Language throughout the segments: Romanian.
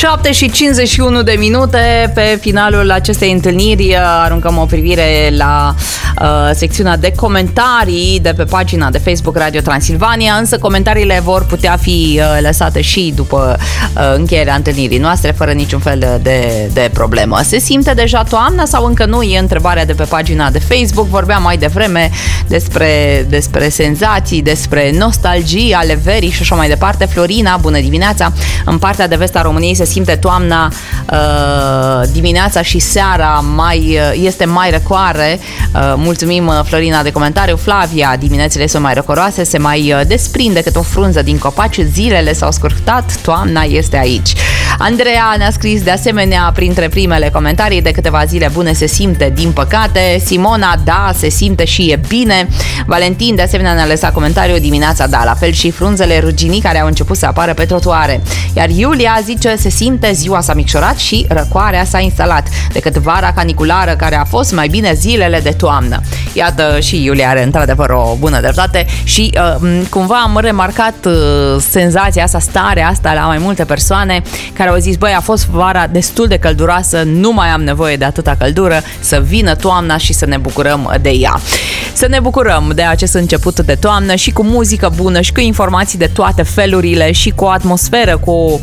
7:51 pe finalul acestei întâlniri. Aruncăm o privire la secțiunea de comentarii de pe pagina de Facebook Radio Transilvania, însă comentariile vor putea fi lăsate și după încheierea întâlnirii noastre, fără niciun fel de problemă. Se simte deja toamna sau încă nu? E întrebarea de pe pagina de Facebook. Vorbeam mai devreme despre senzații, despre nostalgii ale verii și așa mai departe. Florina, bună dimineața! În partea de vest a României se simte toamna, dimineața și seara este mai răcoare. Mulțumim, Florina, de comentariu. Flavia, diminețile sunt mai răcoroase, se mai desprinde câte o frunză din copaci, zilele s-au scurtat, toamna este aici. Andreea ne-a scris de asemenea printre primele comentarii: de câteva zile bune se simte, din păcate. Simona, da, se simte și e bine. Valentin de asemenea ne-a lăsat comentariu: dimineața, da, la fel și frunzele ruginii care au început să apară pe trotuare. Iar Iulia zice: se simte, ziua s-a micșorat și răcoarea s-a instalat. Decât vara caniculară care a fost, mai bine zilele de toamnă. Iată, și Iulia are într-adevăr o bună dreptate și cumva am remarcat senzația asta, starea asta la mai multe persoane care au zis: băi, a fost vara destul de călduroasă, nu mai am nevoie de atâta căldură, să vină toamna și să ne bucurăm de ea. Să ne bucurăm de acest început de toamnă și cu muzică bună și cu informații de toate felurile și cu o atmosferă, cu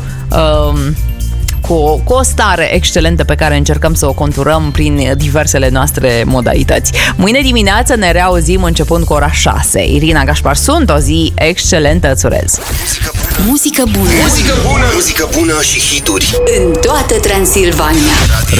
o stare excelentă pe care încercăm să o conturăm prin diversele noastre modalități. Mâine dimineață ne reauzim începând cu ora 6. Irina Gașpar sunt, o zi excelentă, îți urez. Muzică bună. Muzică bună. Muzică bună și hituri în toată Transilvania.